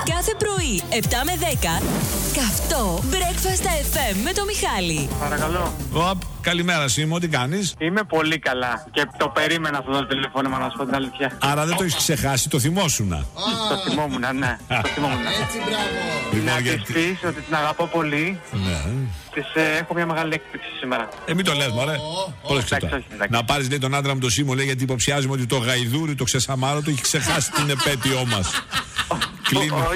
Κάθε πρωί, 7 με 10, καυτό Breakfast FM με το Μιχάλη. Παρακαλώ. Καλημέρα, Σίμω, τι κάνεις? Είμαι πολύ καλά και το περίμενα αυτό το τηλεφώνημα, να σου πω την αλήθεια. Άρα δεν το έχεις ξεχάσει, το θυμόσουνα. Το θυμόμουνα, ναι. Το θυμόμουνα. Έτσι, μπράβο. Να της πεις ότι την αγαπώ πολύ. Ναι. Της έχω μια μεγάλη έκπληξη σήμερα. Μην το λες, μωρέ. Πρόσεξε το. εντάξει. Να πάρεις, λέει, τον άντρα μου, το Σίμω, λέει, γιατί υποψιάζουμε ότι το γαϊδούρι, το ξεσαμάρο, το έχει ξεχάσει την επέτειό μας. Κλείνει.